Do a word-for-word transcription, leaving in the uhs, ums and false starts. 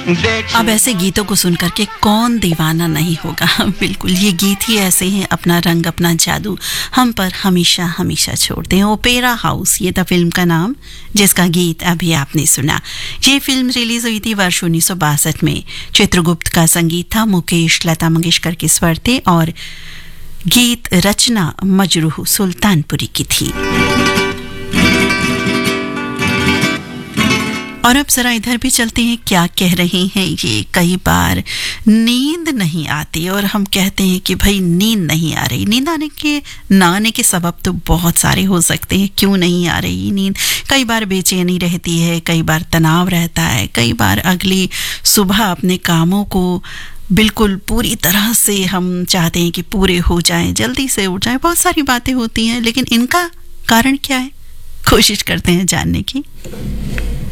अब ऐसे गीतों को सुनकर के कौन दीवाना नहीं होगा। बिल्कुल, ये गीत ही ऐसे हैं, अपना रंग अपना जादू हम पर हमेशा हमेशा छोड़ते हैं। ओपेरा हाउस ये था फिल्म का नाम, जिसका गीत अभी आपने सुना। ये फिल्म रिलीज हुई थी वर्ष उन्नीस सौ बासठ में। चित्रगुप्त का संगीत था, मुकेश लता मंगेशकर के स्वर थे और गीत रचना मजरूह सुल्तानपुरी की थी। और अब जरा इधर भी चलते हैं, क्या कह रहे हैं ये। कई बार नींद नहीं आती और हम कहते हैं कि भाई नींद नहीं आ रही। नींद आने के ना आने के सबब तो बहुत सारे हो सकते हैं, क्यों नहीं आ रही नींद। कई बार बेचैनी रहती है, कई बार तनाव रहता है, कई बार अगली सुबह अपने कामों को बिल्कुल पूरी तरह से हम चाहते हैं कि पूरे हो जाएं, जल्दी से उठ जाएं। बहुत सारी बातें होती हैं, लेकिन इनका कारण क्या है, कोशिश करते हैं जानने की।